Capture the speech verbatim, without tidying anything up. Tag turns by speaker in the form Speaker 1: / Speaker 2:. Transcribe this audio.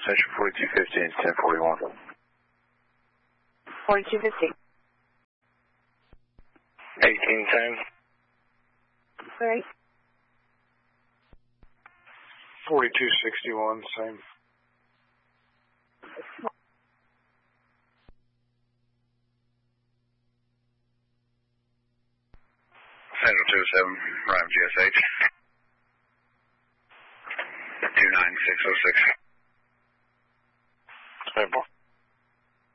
Speaker 1: Central forty-two fifteen, ten forty-one.
Speaker 2: forty-two fifty.
Speaker 1: eighteen ten.
Speaker 2: Right.
Speaker 3: forty-two sixty-one, same.
Speaker 1: Central two seven, Ryan G S H. two nine six oh six.
Speaker 3: Stable.